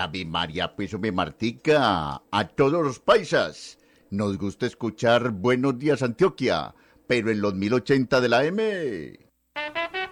Ave María, pues me Martica, a todos los paisas. Nos gusta escuchar Buenos Días Antioquia, pero en los 1080 de la M.